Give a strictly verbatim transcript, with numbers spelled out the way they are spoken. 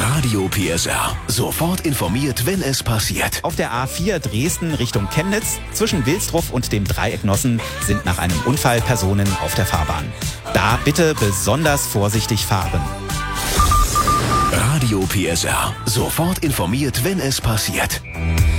Radio P S R. Sofort informiert, wenn es passiert. Auf der A vier Dresden Richtung Chemnitz zwischen Wilsdruff und dem Dreieck Nossen sind nach einem Unfall Personen auf der Fahrbahn. Da bitte besonders vorsichtig fahren. Radio P S R. Sofort informiert, wenn es passiert.